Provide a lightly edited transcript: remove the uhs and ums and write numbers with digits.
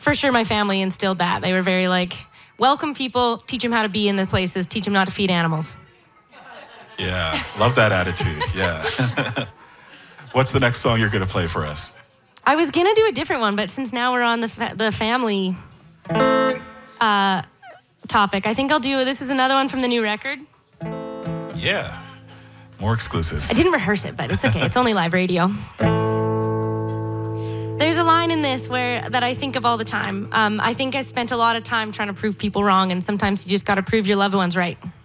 for sure my family instilled that. They were very like, welcome people, teach them how to be in the places, teach them not to feed animals. Yeah, love that attitude, yeah. What's the next song you're going to play for us? I was going to do a different one, but since now we're on the family topic, I think I'll do, this is another one from the new record. Yeah, more exclusives. I didn't rehearse it, but it's okay. It's only live radio. There's a line in this that I think of all the time. I think I spent a lot of time trying to prove people wrong, and sometimes you just got to prove your loved ones right.